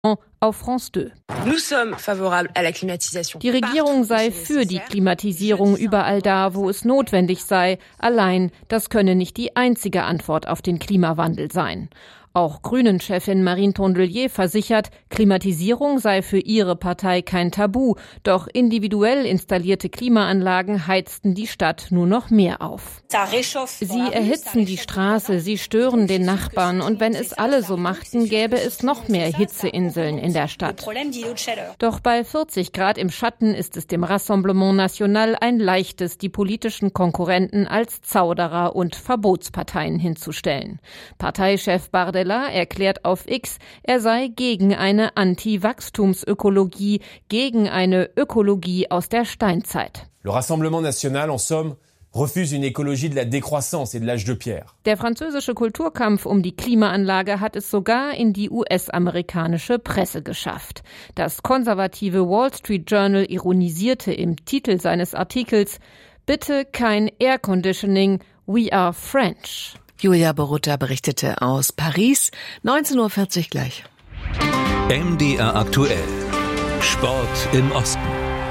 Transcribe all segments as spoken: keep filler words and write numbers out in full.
auf France zwei. Die Regierung sei für die Klimatisierung überall da, wo es notwendig sei. Allein, das könne nicht die einzige Antwort auf den Klimawandel sein. Auch Grünen-Chefin Marine Tondelier versichert, Klimatisierung sei für ihre Partei kein Tabu. Doch individuell installierte Klimaanlagen heizten die Stadt nur noch mehr auf. Sie erhitzen die Straße, sie stören den Nachbarn. Und wenn es alle so machten, gäbe es noch mehr Hitzeinseln in der Stadt. Doch bei vierzig Grad im Schatten ist es dem Rassemblement National ein leichtes, die politischen Konkurrenten als Zauderer und Verbotsparteien hinzustellen. Parteichef Bardella erklärt auf X, er sei gegen eine Anti-Wachstumsökologie, gegen eine Ökologie aus der Steinzeit. Le Rassemblement National, en somme, refuse une écologie de la décroissance et de l'âge de pierre. Der französische Kulturkampf um die Klimaanlage hat es sogar in die U S-amerikanische Presse geschafft. Das konservative Wall Street Journal ironisierte im Titel seines Artikels: Bitte kein Air Conditioning, we are French. Julia Borutta berichtete aus Paris. neunzehn Uhr vierzig gleich. M D R aktuell. Sport im Osten.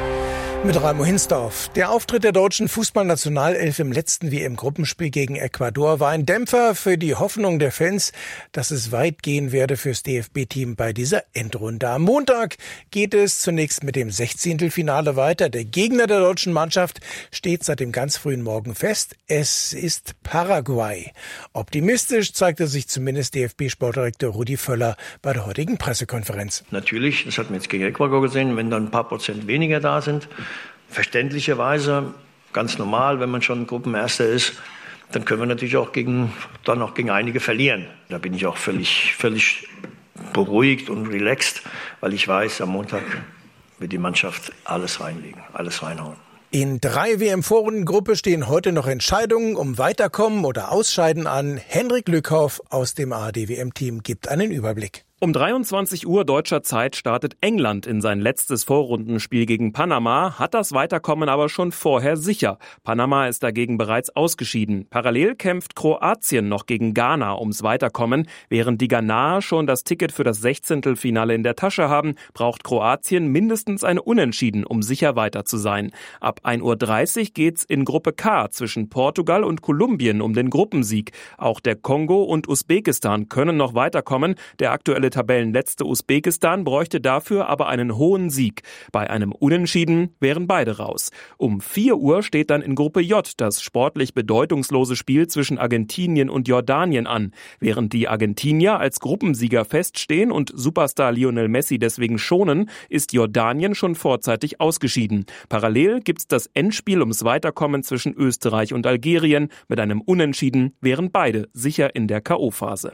Mit Raimo Hinsdorf. Der Auftritt der deutschen Fußballnationalelf im letzten W M-Gruppenspiel gegen Ecuador war ein Dämpfer für die Hoffnung der Fans, dass es weit gehen werde fürs D F B-Team bei dieser Endrunde. Am Montag geht es zunächst mit dem Sechzehntelfinale weiter. Der Gegner der deutschen Mannschaft steht seit dem ganz frühen Morgen fest. Es ist Paraguay. Optimistisch zeigte sich zumindest D F B-Sportdirektor Rudi Völler bei der heutigen Pressekonferenz. Natürlich, das hat man jetzt gegen Ecuador gesehen, wenn dann ein paar Prozent weniger da sind. Verständlicherweise, ganz normal, wenn man schon Gruppenerster ist, dann können wir natürlich auch gegen, dann auch gegen einige verlieren. Da bin ich auch völlig, völlig beruhigt und relaxed, weil ich weiß, am Montag wird die Mannschaft alles reinlegen, alles reinhauen. In drei W M-Vorrundengruppe stehen heute noch Entscheidungen um Weiterkommen oder Ausscheiden an. Henrik Lückhoff aus dem A R D-W M-Team gibt einen Überblick. Um dreiundzwanzig Uhr deutscher Zeit startet England in sein letztes Vorrundenspiel gegen Panama, hat das Weiterkommen aber schon vorher sicher. Panama ist dagegen bereits ausgeschieden. Parallel kämpft Kroatien noch gegen Ghana ums Weiterkommen. Während die Ghanaer schon das Ticket für das Sechzehntelfinale in der Tasche haben, braucht Kroatien mindestens eine Unentschieden, um sicher weiter zu sein. Ab ein Uhr dreißig geht's in Gruppe K zwischen Portugal und Kolumbien um den Gruppensieg. Auch der Kongo und Usbekistan können noch weiterkommen. Der aktuelle Tabellenletzte Usbekistan bräuchte dafür aber einen hohen Sieg. Bei einem Unentschieden wären beide raus. Um vier Uhr steht dann in Gruppe J das sportlich bedeutungslose Spiel zwischen Argentinien und Jordanien an. Während die Argentinier als Gruppensieger feststehen und Superstar Lionel Messi deswegen schonen, ist Jordanien schon vorzeitig ausgeschieden. Parallel gibt's das Endspiel ums Weiterkommen zwischen Österreich und Algerien. Mit einem Unentschieden wären beide sicher in der K O-Phase.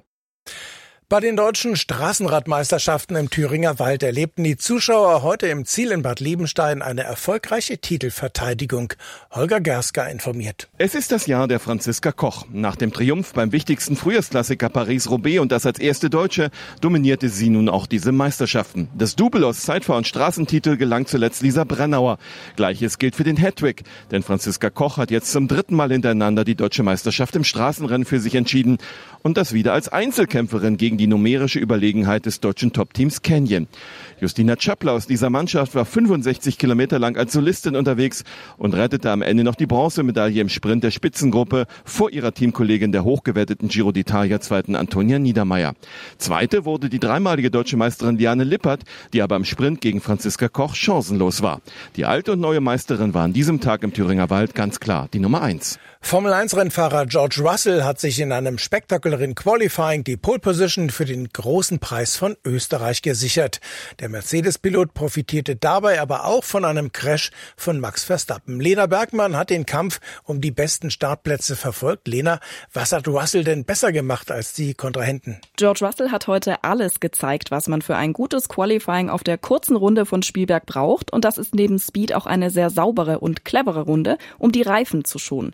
Bei den deutschen Straßenradmeisterschaften im Thüringer Wald erlebten die Zuschauer heute im Ziel in Bad Liebenstein eine erfolgreiche Titelverteidigung. Holger Gerska informiert. Es ist das Jahr der Franziska Koch. Nach dem Triumph beim wichtigsten Frühjahrsklassiker Paris-Roubaix und das als erste Deutsche, dominierte sie nun auch diese Meisterschaften. Das Double aus Zeitfahr- und Straßentitel gelang zuletzt Lisa Brennauer. Gleiches gilt für den Hattrick, denn Franziska Koch hat jetzt zum dritten Mal hintereinander die deutsche Meisterschaft im Straßenrennen für sich entschieden. Und das wieder als Einzelkämpferin gegen die numerische Überlegenheit des deutschen Top-Teams Canyon. Justina Czapla aus dieser Mannschaft war fünfundsechzig Kilometer lang als Solistin unterwegs und rettete am Ende noch die Bronzemedaille im Sprint der Spitzengruppe vor ihrer Teamkollegin der hochgewerteten Giro d'Italia-Zweiten Antonia Niedermeyer. Zweite wurde die dreimalige deutsche Meisterin Liane Lippert, die aber im Sprint gegen Franziska Koch chancenlos war. Die alte und neue Meisterin war an diesem Tag im Thüringer Wald ganz klar die Nummer eins. Formel eins Rennfahrer George Russell hat sich in einem spektakulären Qualifying die Pole Position für den großen Preis von Österreich gesichert. Der Mercedes-Pilot profitierte dabei aber auch von einem Crash von Max Verstappen. Lena Bergmann hat den Kampf um die besten Startplätze verfolgt. Lena, was hat Russell denn besser gemacht als die Kontrahenten? George Russell hat heute alles gezeigt, was man für ein gutes Qualifying auf der kurzen Runde von Spielberg braucht. Und das ist neben Speed auch eine sehr saubere und clevere Runde, um die Reifen zu schonen. Genau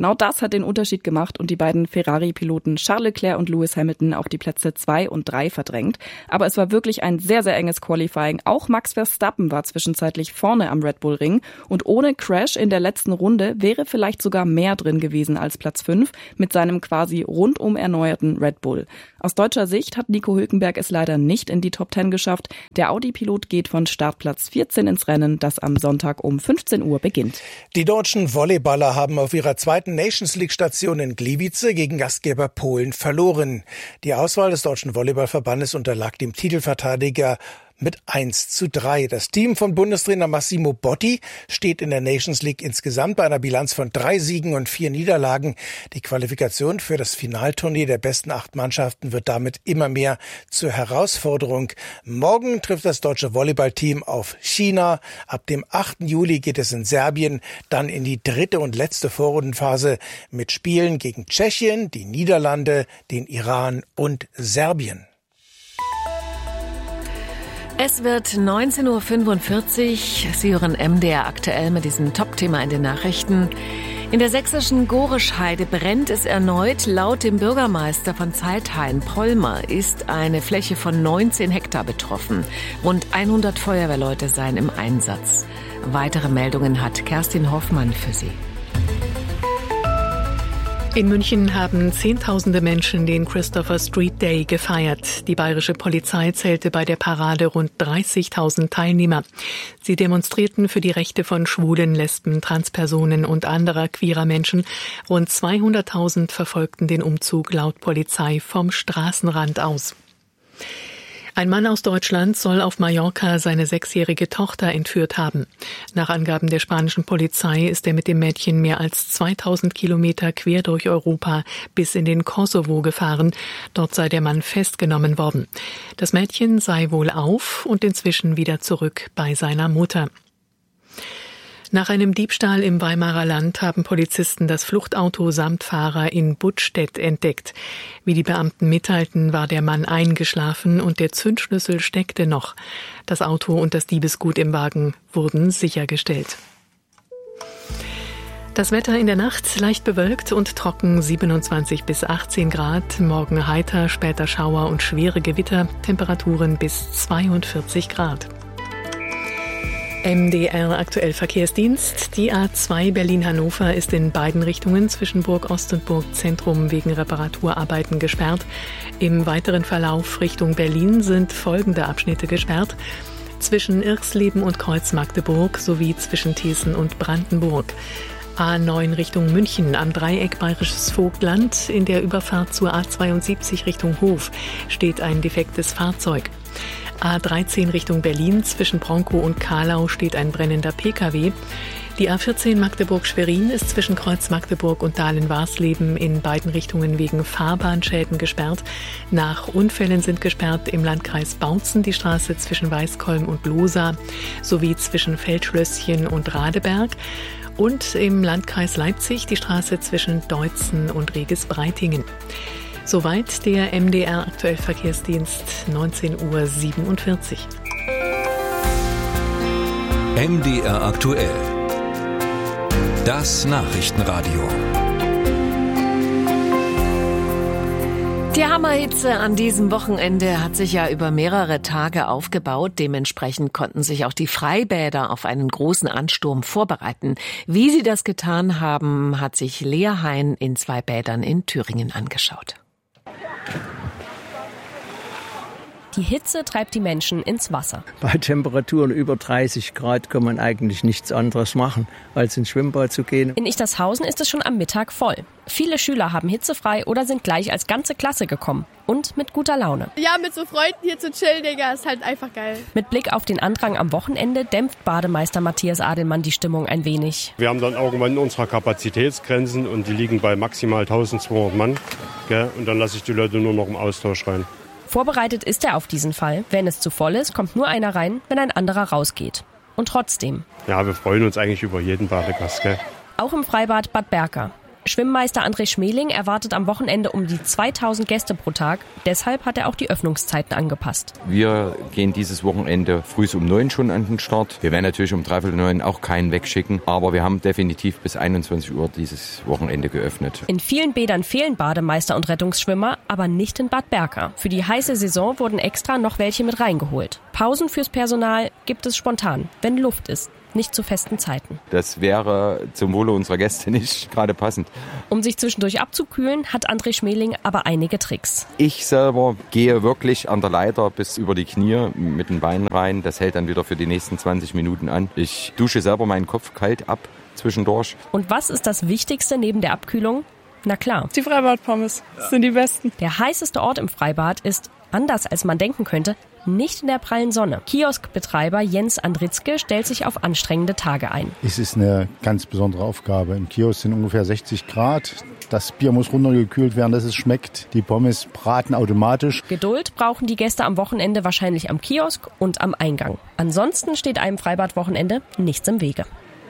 Genau das hat den Unterschied gemacht und die beiden Ferrari-Piloten Charles Leclerc und Lewis Hamilton auf die Plätze zwei und drei verdrängt. Aber es war wirklich ein sehr, sehr enges Qualifying. Auch Max Verstappen war zwischenzeitlich vorne am Red Bull Ring und ohne Crash in der letzten Runde wäre vielleicht sogar mehr drin gewesen als Platz fünf mit seinem quasi rundum erneuerten Red Bull. Aus deutscher Sicht hat Nico Hülkenberg es leider nicht in die Top Ten geschafft. Der Audi-Pilot geht von Startplatz vierzehn ins Rennen, das am Sonntag um fünfzehn Uhr beginnt. Die deutschen Volleyballer haben auf ihrer zweiten Nations League-Station in Gliwice gegen Gastgeber Polen verloren. Die Auswahl des Deutschen Volleyballverbandes unterlag dem Titelverteidiger mit eins zu drei. Das Team von Bundestrainer Massimo Botti steht in der Nations League insgesamt bei einer Bilanz von drei Siegen und vier Niederlagen. Die Qualifikation für das Finalturnier der besten acht Mannschaften wird damit immer mehr zur Herausforderung. Morgen trifft das deutsche Volleyballteam auf China. Ab dem achten Juli geht es in Serbien dann in die dritte und letzte Vorrundenphase mit Spielen gegen Tschechien, die Niederlande, den Iran und Serbien. Es wird neunzehn Uhr fünfundvierzig. Sie hören M D R aktuell mit diesem Top-Thema in den Nachrichten. In der sächsischen Gorischheide brennt es erneut. Laut dem Bürgermeister von Zeithain, Pollmer, ist eine Fläche von neunzehn Hektar betroffen. Rund hundert Feuerwehrleute seien im Einsatz. Weitere Meldungen hat Kerstin Hoffmann für Sie. In München haben Zehntausende Menschen den Christopher Street Day gefeiert. Die bayerische Polizei zählte bei der Parade rund dreißigtausend Teilnehmer. Sie demonstrierten für die Rechte von Schwulen, Lesben, Transpersonen und anderer queerer Menschen. Rund zweihunderttausend verfolgten den Umzug laut Polizei vom Straßenrand aus. Ein Mann aus Deutschland soll auf Mallorca seine sechsjährige Tochter entführt haben. Nach Angaben der spanischen Polizei ist er mit dem Mädchen mehr als zweitausend Kilometer quer durch Europa bis in den Kosovo gefahren. Dort sei der Mann festgenommen worden. Das Mädchen sei wohl auf und inzwischen wieder zurück bei seiner Mutter. Nach einem Diebstahl im Weimarer Land haben Polizisten das Fluchtauto samt Fahrer in Buttstedt entdeckt. Wie die Beamten mitteilten, war der Mann eingeschlafen und der Zündschlüssel steckte noch. Das Auto und das Diebesgut im Wagen wurden sichergestellt. Das Wetter in der Nacht leicht bewölkt und trocken, siebenundzwanzig bis achtzehn Grad. Morgen heiter, später Schauer und schwere Gewitter, Temperaturen bis zweiundvierzig Grad. M D R aktuell Verkehrsdienst. Die A zwei Berlin-Hannover ist in beiden Richtungen zwischen Burg Ost und Burg Zentrum wegen Reparaturarbeiten gesperrt. Im weiteren Verlauf Richtung Berlin sind folgende Abschnitte gesperrt: zwischen Irxleben und Kreuz Magdeburg sowie zwischen Thesen und Brandenburg. A neun Richtung München am Dreieck Bayerisches Vogtland. In der Überfahrt zur A zweiundsiebzig Richtung Hof steht ein defektes Fahrzeug. A dreizehn Richtung Berlin zwischen Bronkow und Kahlau steht ein brennender Pkw. Die A vierzehn Magdeburg-Schwerin ist zwischen Kreuz Magdeburg und Dahlen-Warsleben in beiden Richtungen wegen Fahrbahnschäden gesperrt. Nach Unfällen sind gesperrt im Landkreis Bautzen die Straße zwischen Weißkolm und Lohsa sowie zwischen Feldschlösschen und Radeberg. Und im Landkreis Leipzig die Straße zwischen Deutzen und Reges-Breitingen. Soweit der M D R aktuell Verkehrsdienst, neunzehn Uhr siebenundvierzig. M D R aktuell. Das Nachrichtenradio. Die Hammerhitze an diesem Wochenende hat sich ja über mehrere Tage aufgebaut. Dementsprechend konnten sich auch die Freibäder auf einen großen Ansturm vorbereiten. Wie sie das getan haben, hat sich Lea Hein in zwei Bädern in Thüringen angeschaut. Die Hitze treibt die Menschen ins Wasser. Bei Temperaturen über dreißig Grad kann man eigentlich nichts anderes machen, als ins Schwimmbad zu gehen. In Ichtershausen ist es schon am Mittag voll. Viele Schüler haben hitzefrei oder sind gleich als ganze Klasse gekommen. Und mit guter Laune. Ja, mit so Freunden hier zu chillen, Digga, ist halt einfach geil. Mit Blick auf den Andrang am Wochenende dämpft Bademeister Matthias Adelmann die Stimmung ein wenig. Wir haben dann irgendwann unsere Kapazitätsgrenzen und die liegen bei maximal eintausendzweihundert Mann. Gell? Und dann lasse ich die Leute nur noch im Austausch rein. Vorbereitet ist er auf diesen Fall. Wenn es zu voll ist, kommt nur einer rein, wenn ein anderer rausgeht. Und trotzdem. Ja, wir freuen uns eigentlich über jeden Badegast, gell? Auch im Freibad Bad Berka. Schwimmmeister André Schmeling erwartet am Wochenende um die zweitausend Gäste pro Tag. Deshalb hat er auch die Öffnungszeiten angepasst. Wir gehen dieses Wochenende früh um neun schon an den Start. Wir werden natürlich um dreiviertel neun auch keinen wegschicken. Aber wir haben definitiv bis einundzwanzig Uhr dieses Wochenende geöffnet. In vielen Bädern fehlen Bademeister und Rettungsschwimmer, aber nicht in Bad Berka. Für die heiße Saison wurden extra noch welche mit reingeholt. Pausen fürs Personal gibt es spontan, wenn Luft ist. Nicht zu festen Zeiten. Das wäre zum Wohle unserer Gäste nicht gerade passend. Um sich zwischendurch abzukühlen, hat André Schmeling aber einige Tricks. Ich selber gehe wirklich an der Leiter bis über die Knie mit den Beinen rein. Das hält dann wieder für die nächsten zwanzig Minuten an. Ich dusche selber meinen Kopf kalt ab zwischendurch. Und was ist das Wichtigste neben der Abkühlung? Na klar. Die Freibad-Pommes sind die besten. Der heißeste Ort im Freibad ist, anders als man denken könnte, nicht in der prallen Sonne. Kioskbetreiber Jens Andritzke stellt sich auf anstrengende Tage ein. Es ist eine ganz besondere Aufgabe. Im Kiosk sind ungefähr sechzig Grad. Das Bier muss runtergekühlt werden, dass es schmeckt. Die Pommes braten automatisch. Geduld brauchen die Gäste am Wochenende wahrscheinlich am Kiosk und am Eingang. Ansonsten steht einem Freibadwochenende nichts im Wege.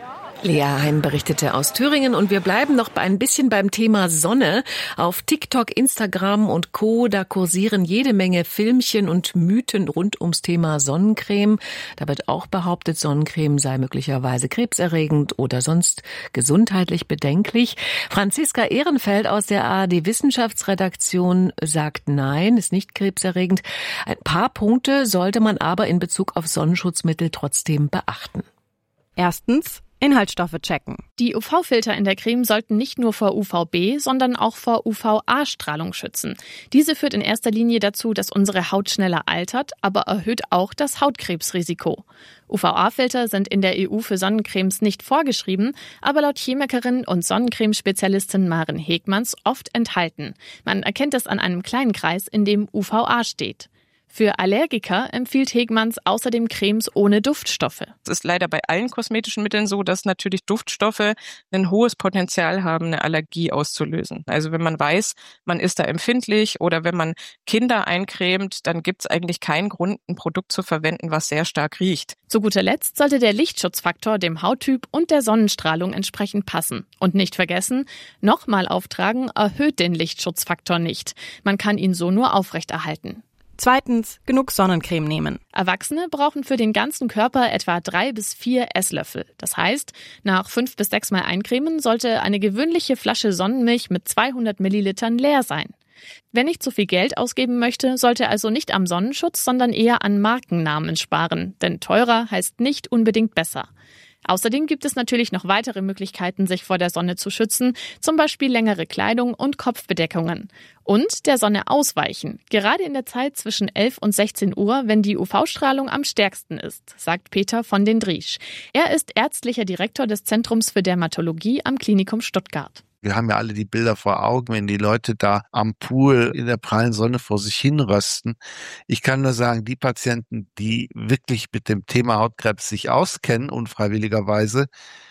Lea Hein berichtete aus Thüringen und wir bleiben noch ein bisschen beim Thema Sonne. Auf TikTok, Instagram und Co. da kursieren jede Menge Filmchen und Mythen rund ums Thema Sonnencreme. Da wird auch behauptet, Sonnencreme sei möglicherweise krebserregend oder sonst gesundheitlich bedenklich. Franziska Ehrenfeld aus der A R D-Wissenschaftsredaktion sagt nein, ist nicht krebserregend. Ein paar Punkte sollte man aber in Bezug auf Sonnenschutzmittel trotzdem beachten. Erstens, Inhaltsstoffe checken. Die U V-Filter in der Creme sollten nicht nur vor U V B, sondern auch vor U V A-Strahlung schützen. Diese führt in erster Linie dazu, dass unsere Haut schneller altert, aber erhöht auch das Hautkrebsrisiko. U V A-Filter sind in der E U für Sonnencremes nicht vorgeschrieben, aber laut Chemikerin und Sonnencremespezialistin Maren Hegmanns oft enthalten. Man erkennt es an einem kleinen Kreis, in dem U V A steht. Für Allergiker empfiehlt Hegmanns außerdem Cremes ohne Duftstoffe. Es ist leider bei allen kosmetischen Mitteln so, dass natürlich Duftstoffe ein hohes Potenzial haben, eine Allergie auszulösen. Also wenn man weiß, man ist da empfindlich oder wenn man Kinder eincremt, dann gibt es eigentlich keinen Grund, ein Produkt zu verwenden, was sehr stark riecht. Zu guter Letzt sollte der Lichtschutzfaktor dem Hauttyp und der Sonnenstrahlung entsprechend passen. Und nicht vergessen, nochmal auftragen erhöht den Lichtschutzfaktor nicht. Man kann ihn so nur aufrechterhalten. Zweitens, genug Sonnencreme nehmen. Erwachsene brauchen für den ganzen Körper etwa drei bis vier Esslöffel. Das heißt, nach fünf bis sechs Mal eincremen sollte eine gewöhnliche Flasche Sonnenmilch mit zweihundert Millilitern leer sein. Wer nicht so viel Geld ausgeben möchte, sollte also nicht am Sonnenschutz, sondern eher an Markennamen sparen. Denn teurer heißt nicht unbedingt besser. Außerdem gibt es natürlich noch weitere Möglichkeiten, sich vor der Sonne zu schützen, zum Beispiel längere Kleidung und Kopfbedeckungen. Und der Sonne ausweichen, gerade in der Zeit zwischen elf und sechzehn Uhr, wenn die U V-Strahlung am stärksten ist, sagt Peter von den Driesch. Er ist ärztlicher Direktor des Zentrums für Dermatologie am Klinikum Stuttgart. Wir haben ja alle die Bilder vor Augen, wenn die Leute da am Pool in der prallen Sonne vor sich hinrösten. Ich kann nur sagen, die Patienten, die wirklich mit dem Thema Hautkrebs sich auskennen, unfreiwilligerweise,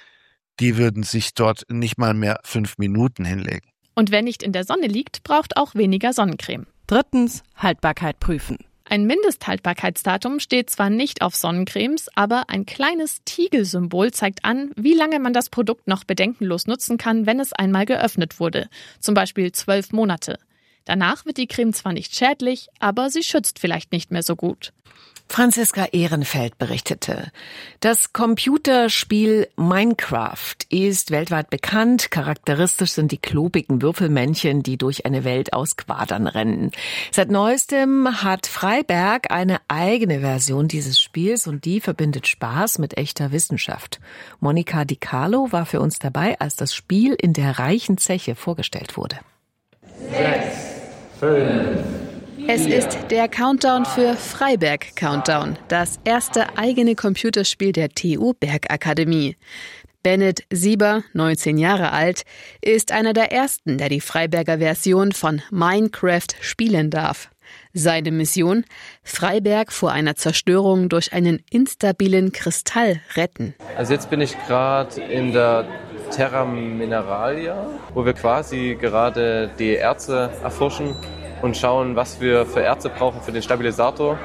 die würden sich dort nicht mal mehr fünf Minuten hinlegen. Und wer nicht in der Sonne liegt, braucht auch weniger Sonnencreme. Drittens, Haltbarkeit prüfen. Ein Mindesthaltbarkeitsdatum steht zwar nicht auf Sonnencremes, aber ein kleines Tigelsymbol zeigt an, wie lange man das Produkt noch bedenkenlos nutzen kann, wenn es einmal geöffnet wurde. Zum Beispiel zwölf Monate. Danach wird die Creme zwar nicht schädlich, aber sie schützt vielleicht nicht mehr so gut. Franziska Ehrenfeld berichtete. Das Computerspiel Minecraft ist weltweit bekannt. Charakteristisch sind die klobigen Würfelmännchen, die durch eine Welt aus Quadern rennen. Seit neuestem hat Freiberg eine eigene Version dieses Spiels und die verbindet Spaß mit echter Wissenschaft. Monika Di Carlo war für uns dabei, als das Spiel in der reichen Zeche vorgestellt wurde. Sechs, fünf, Es ist der Countdown für Freiberg Countdown, das erste eigene Computerspiel der T U Bergakademie. Bennett Sieber, neunzehn Jahre alt, ist einer der ersten, der die Freiberger Version von Minecraft spielen darf. Seine Mission: Freiberg vor einer Zerstörung durch einen instabilen Kristall retten. Also jetzt bin ich gerade in der Terra Mineralia, wo wir quasi gerade die Erze erforschen und schauen, was wir für Erze brauchen für den Stabilisator.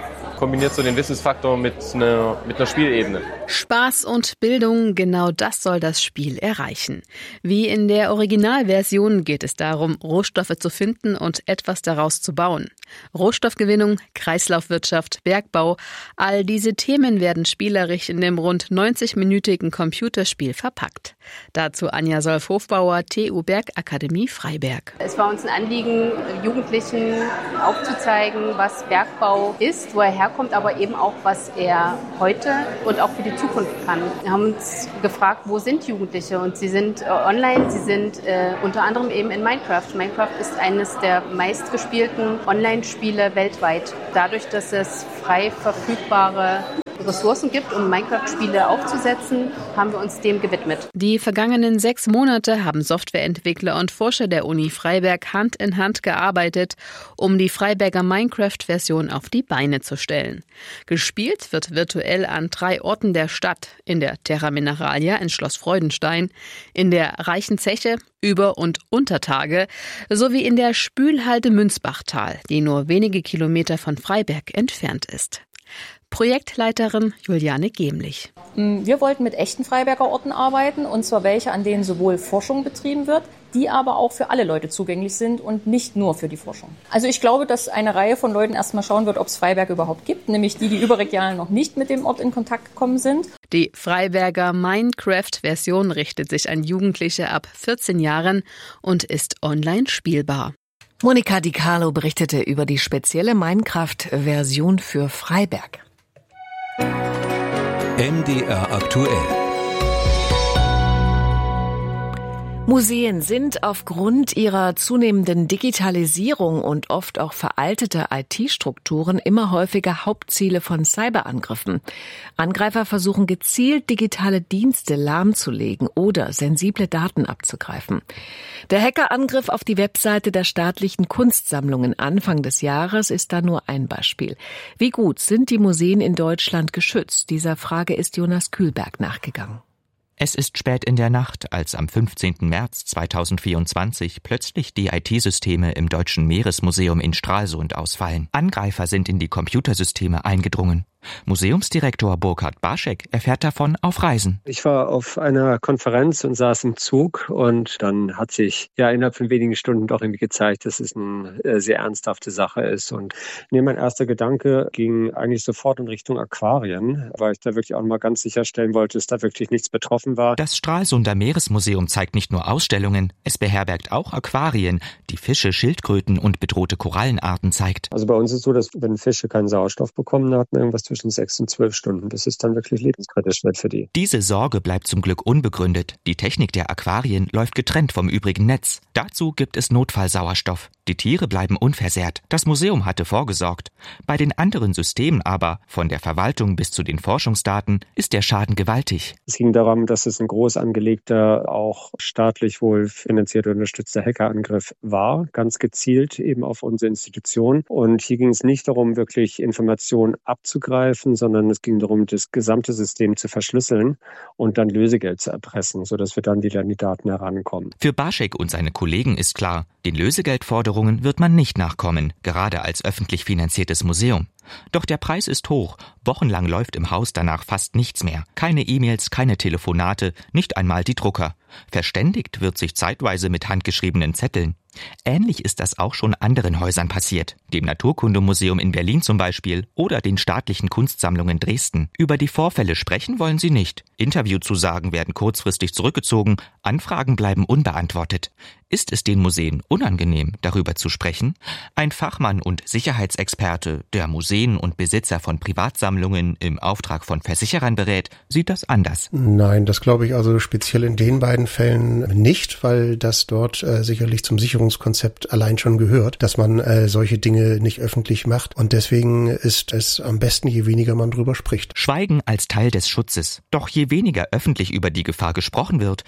kombiniert so den Wissensfaktor mit einer, mit einer Spielebene. Spaß und Bildung, genau das soll das Spiel erreichen. Wie in der Originalversion geht es darum, Rohstoffe zu finden und etwas daraus zu bauen. Rohstoffgewinnung, Kreislaufwirtschaft, Bergbau, all diese Themen werden spielerisch in dem rund neunzig-minütigen Computerspiel verpackt. Dazu Anja Solf-Hofbauer, T U Bergakademie Freiberg. Es war uns ein Anliegen, Jugendlichen aufzuzeigen, was Bergbau ist, wo er herkommt, aber eben auch, was er heute und auch für die Zukunft kann. Wir haben uns gefragt, wo sind Jugendliche? Und sie sind äh, online, sie sind äh, unter anderem eben in Minecraft. Minecraft ist eines der meistgespielten Online-Spiele weltweit. Dadurch, dass es frei verfügbare Ressourcen gibt, um Minecraft-Spiele aufzusetzen, haben wir uns dem gewidmet. Die vergangenen sechs Monate haben Softwareentwickler und Forscher der Uni Freiberg Hand in Hand gearbeitet, um die Freiberger Minecraft-Version auf die Beine zu stellen. Gespielt wird virtuell an drei Orten der Stadt, in der Terra Mineralia in Schloss Freudenstein, in der Reichen Zeche, Über- und Untertage, sowie in der Spülhalde Münzbachtal, die nur wenige Kilometer von Freiberg entfernt ist. Projektleiterin Juliane Gemlich. Wir wollten mit echten Freiberger Orten arbeiten, und zwar welche, an denen sowohl Forschung betrieben wird, die aber auch für alle Leute zugänglich sind und nicht nur für die Forschung. Also ich glaube, dass eine Reihe von Leuten erstmal schauen wird, ob es Freiberg überhaupt gibt, nämlich die, die überregional noch nicht mit dem Ort in Kontakt gekommen sind. Die Freiberger Minecraft-Version richtet sich an Jugendliche ab vierzehn Jahren und ist online spielbar. Monika Di Carlo berichtete über die spezielle Minecraft-Version für Freiberg. M D R aktuell. Museen sind aufgrund ihrer zunehmenden Digitalisierung und oft auch veralteter I T-Strukturen immer häufiger Hauptziele von Cyberangriffen. Angreifer versuchen gezielt, digitale Dienste lahmzulegen oder sensible Daten abzugreifen. Der Hackerangriff auf die Webseite der staatlichen Kunstsammlungen Anfang des Jahres ist da nur ein Beispiel. Wie gut sind die Museen in Deutschland geschützt? Dieser Frage ist Jonas Kühlberg nachgegangen. Es ist spät in der Nacht, als am fünfzehnten März zweitausendvierundzwanzig plötzlich die I T-Systeme im Deutschen Meeresmuseum in Stralsund ausfallen. Angreifer sind in die Computersysteme eingedrungen. Museumsdirektor Burkhard Barschek erfährt davon auf Reisen. Ich war auf einer Konferenz und saß im Zug, und dann hat sich ja innerhalb von wenigen Stunden doch irgendwie gezeigt, dass es eine sehr ernsthafte Sache ist. Und nee, mein erster Gedanke ging eigentlich sofort in Richtung Aquarien, weil ich da wirklich auch mal ganz sicherstellen wollte, dass da wirklich nichts betroffen war. Das Stralsunder Meeresmuseum zeigt nicht nur Ausstellungen, es beherbergt auch Aquarien, die Fische, Schildkröten und bedrohte Korallenarten zeigt. Also bei uns ist es so, dass wenn Fische keinen Sauerstoff bekommen, hat man irgendwas zwischen sechs und zwölf Stunden, bis es dann wirklich lebenskritisch wird für die. Diese Sorge bleibt zum Glück unbegründet. Die Technik der Aquarien läuft getrennt vom übrigen Netz. Dazu gibt es Notfallsauerstoff. Die Tiere bleiben unversehrt. Das Museum hatte vorgesorgt. Bei den anderen Systemen aber, von der Verwaltung bis zu den Forschungsdaten, ist der Schaden gewaltig. Es ging darum, dass es ein groß angelegter, auch staatlich wohl finanziert und unterstützter Hackerangriff war, ganz gezielt eben auf unsere Institution. Und hier ging es nicht darum, wirklich Informationen abzugreifen, sondern es ging darum, das gesamte System zu verschlüsseln und dann Lösegeld zu erpressen, sodass wir dann wieder an die Daten herankommen. Für Barschek und seine Kollegen ist klar, den Lösegeldforderungen wird man nicht nachkommen, gerade als öffentlich finanziertes Museum. Doch der Preis ist hoch. Wochenlang läuft im Haus danach fast nichts mehr. Keine E-Mails, keine Telefonate, nicht einmal die Drucker. Verständigt wird sich zeitweise mit handgeschriebenen Zetteln. Ähnlich ist das auch schon anderen Häusern passiert. Dem Naturkundemuseum in Berlin zum Beispiel oder den staatlichen Kunstsammlungen Dresden. Über die Vorfälle sprechen wollen sie nicht. Interviewzusagen werden kurzfristig zurückgezogen. Anfragen bleiben unbeantwortet. Ist es den Museen unangenehm, darüber zu sprechen? Ein Fachmann und Sicherheitsexperte, der Museen und Besitzer von Privatsammlungen im Auftrag von Versicherern berät, sieht das anders. Nein, das glaube ich also speziell in den beiden Fällen nicht, weil das dort äh, sicherlich zum Sicherungskonzept allein schon gehört, dass man äh, solche Dinge nicht öffentlich macht. Und deswegen ist es am besten, je weniger man drüber spricht. Schweigen als Teil des Schutzes. Doch je weniger öffentlich über die Gefahr gesprochen wird, desto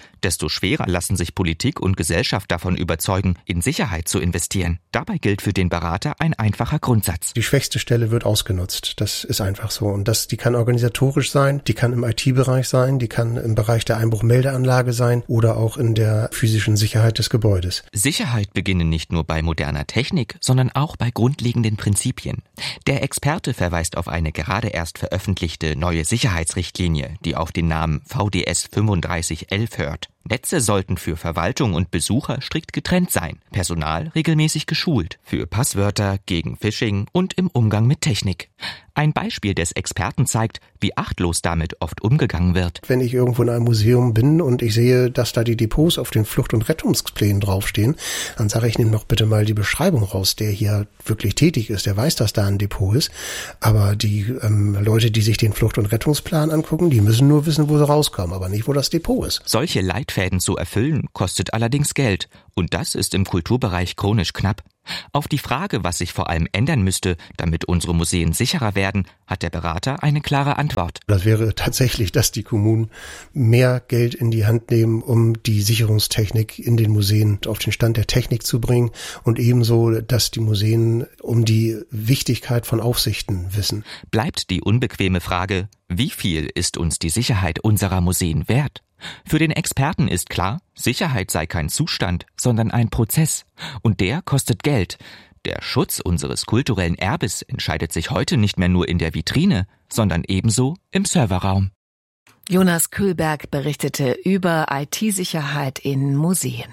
Umso schwerer lassen sich Politik und Gesellschaft davon überzeugen, in Sicherheit zu investieren. Dabei gilt für den Berater ein einfacher Grundsatz. Die schwächste Stelle wird ausgenutzt. Das ist einfach so. Und das, die kann organisatorisch sein, die kann im I T-Bereich sein, die kann im Bereich der Einbruchmeldeanlage sein oder auch in der physischen Sicherheit des Gebäudes. Sicherheit beginnt nicht nur bei moderner Technik, sondern auch bei grundlegenden Prinzipien. Der Experte verweist auf eine gerade erst veröffentlichte neue Sicherheitsrichtlinie, die auf den Namen V D S fünfunddreißig elf hört. Netze sollten für Verwaltung und Besucher strikt getrennt sein, Personal regelmäßig geschult, für Passwörter, gegen Phishing und im Umgang mit Technik. Ein Beispiel des Experten zeigt, wie achtlos damit oft umgegangen wird. Wenn ich irgendwo in einem Museum bin und ich sehe, dass da die Depots auf den Flucht- und Rettungsplänen draufstehen, dann sage ich, nimm doch bitte mal die Beschreibung raus, der hier wirklich tätig ist, der weiß, dass da ein Depot ist. Aber die ähm, Leute, die sich den Flucht- und Rettungsplan angucken, die müssen nur wissen, wo sie rauskommen, aber nicht, wo das Depot ist. Solche Leitfäden zu erfüllen, kostet allerdings Geld. Und das ist im Kulturbereich chronisch knapp. Auf die Frage, was sich vor allem ändern müsste, damit unsere Museen sicherer werden, hat der Berater eine klare Antwort. Das wäre tatsächlich, dass die Kommunen mehr Geld in die Hand nehmen, um die Sicherungstechnik in den Museen auf den Stand der Technik zu bringen und ebenso, dass die Museen um die Wichtigkeit von Aufsichten wissen. Bleibt die unbequeme Frage, wie viel ist uns die Sicherheit unserer Museen wert? Für den Experten ist klar, Sicherheit sei kein Zustand, sondern ein Prozess. Und der kostet Geld. Der Schutz unseres kulturellen Erbes entscheidet sich heute nicht mehr nur in der Vitrine, sondern ebenso im Serverraum. Jonas Kühlberg berichtete über I T-Sicherheit in Museen.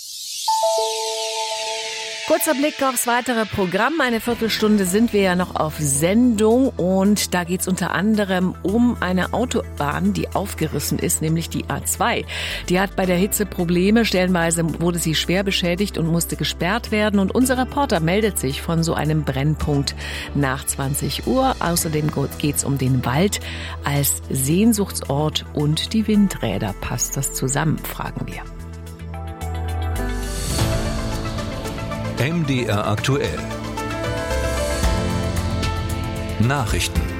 Kurzer Blick aufs weitere Programm. Eine Viertelstunde sind wir ja noch auf Sendung und da geht's unter anderem um eine Autobahn, die aufgerissen ist, nämlich die A zwei. Die hat bei der Hitze Probleme. Stellenweise wurde sie schwer beschädigt und musste gesperrt werden. Und unser Reporter meldet sich von so einem Brennpunkt nach zwanzig Uhr. Außerdem geht's um den Wald als Sehnsuchtsort und die Windräder. Passt das zusammen, fragen wir. M D R aktuell. Nachrichten.